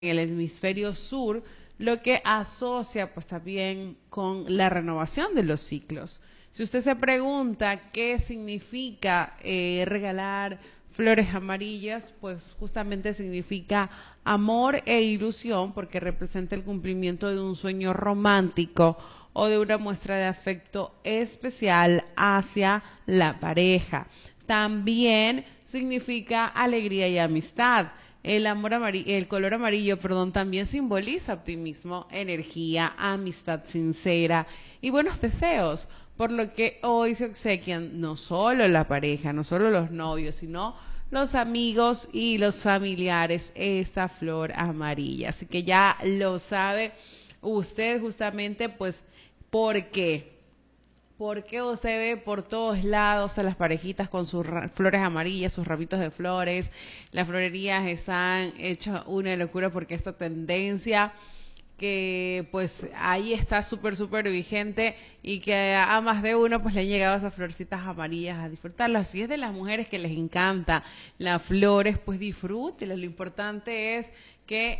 en el hemisferio sur, lo que asocia pues también con la renovación de los ciclos. Si usted se pregunta qué significa regalar flores amarillas, pues justamente significa amor e ilusión porque representa el cumplimiento de un sueño romántico o de una muestra de afecto especial hacia la pareja. También significa alegría y amistad. El color amarillo, perdón, también simboliza optimismo, energía, amistad sincera y buenos deseos, por lo que hoy se obsequian no solo la pareja, no solo los novios, sino los amigos y los familiares esta flor amarilla. Así que ya lo sabe usted justamente, pues, ¿por qué? Porque usted ve por todos lados a las parejitas con sus flores amarillas, sus ramitos de flores. Las florerías están hechas una locura porque esta tendencia que pues ahí está súper vigente y que a más de uno pues le han llegado esas florcitas amarillas a disfrutarlas. Si es de las mujeres que les encanta las flores, pues disfrútelas. Lo importante es que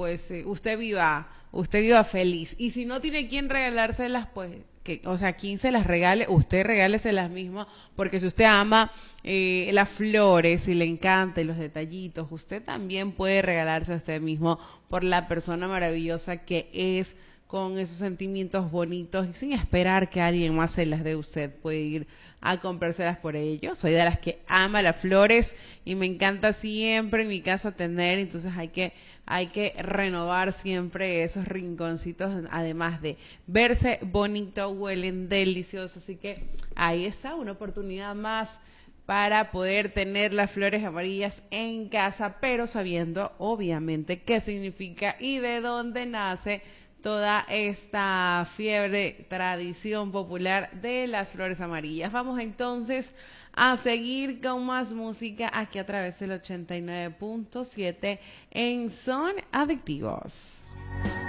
usted viva feliz. Y si no tiene quien regalárselas, pues que, o sea, quien se las regale, usted regáleselas mismas, porque si usted ama las flores y le encanta y los detallitos, usted también puede regalarse a usted mismo por la persona maravillosa que es, con esos sentimientos bonitos y sin esperar que alguien más se las dé. Usted puede ir a comprárselas por ellos. Soy de las que ama las flores y me encanta siempre en mi casa tener, entonces hay que renovar siempre esos rinconcitos, además de verse bonito, huelen deliciosos, así que ahí está una oportunidad más para poder tener las flores amarillas en casa, pero sabiendo obviamente qué significa y de dónde nace toda esta fiebre, tradición popular de las flores amarillas. Vamos entonces a seguir con más música aquí a través del 89.7 en Son Adictivos.